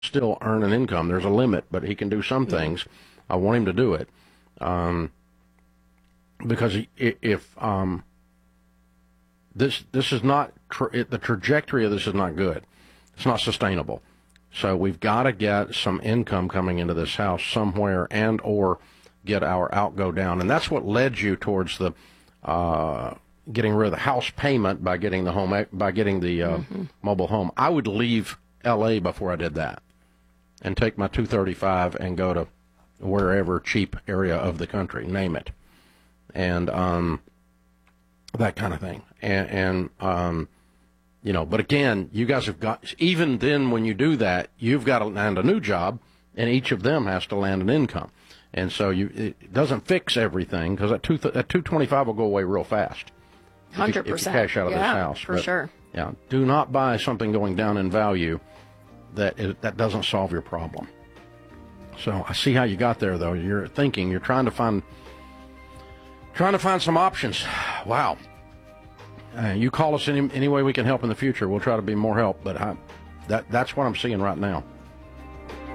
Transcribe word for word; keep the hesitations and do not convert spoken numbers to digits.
still earn an income. There's a limit, but he can do some Mm-hmm. things. I want him to do it. Um, because if um, this this is not tra- it, the trajectory of this is not good. It's not sustainable. So we've got to get some income coming into this house somewhere, and or get our outgo down. And that's what led you towards the uh, getting rid of the house payment by getting the home by getting the uh, mm-hmm. mobile home. I would leave L A before I did that, and take my two thirty-five and go to wherever cheap area of the country, name it, and um, that kind of thing. And, and um, you know, but again, you guys have got, even then when you do that, you've got to land a new job, and each of them has to land an income. And so you, it doesn't fix everything, because that, two, that two twenty-five will go away real fast. one hundred percent. If you cash out of yeah, this house. for but, sure. Yeah, do not buy something going down in value that is, that doesn't solve your problem. So I see how you got there, though. You're thinking, you're trying to find, trying to find some options. Wow. Uh, you call us any, any way we can help in the future. We'll try to be more help, but I, that that's what I'm seeing right now.